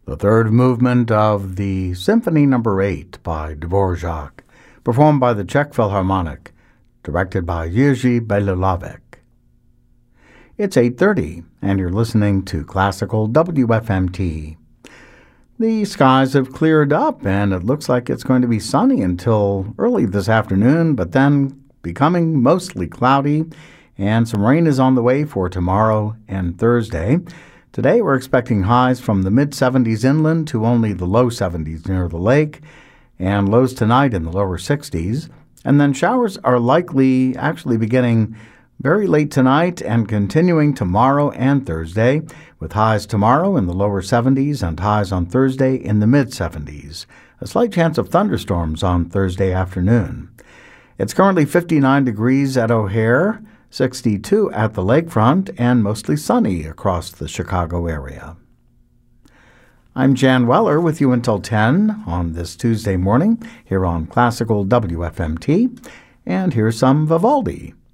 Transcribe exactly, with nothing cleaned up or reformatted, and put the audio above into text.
the third movement of the Symphony Number eight by Dvorak, performed by the Czech Philharmonic, directed by Jiří Belohlavek. It's eight thirty, and you're listening to Classical W F M T. The skies have cleared up, and it looks like it's going to be sunny until early this afternoon, but then becoming mostly cloudy, and some rain is on the way for tomorrow and Thursday. Today we're expecting highs from the mid seventies inland to only the low seventies near the lake, and lows tonight in the lower sixties. And then showers are likely actually beginning very late tonight and continuing tomorrow and Thursday, with highs tomorrow in the lower seventies and highs on Thursday in the mid seventies. A slight chance of thunderstorms on Thursday afternoon. It's currently fifty-nine degrees at O'Hare, sixty-two at the lakefront, and mostly sunny across the Chicago area. I'm Jan Weller with you until ten on this Tuesday morning here on Classical W F M T, and here's some Vivaldi.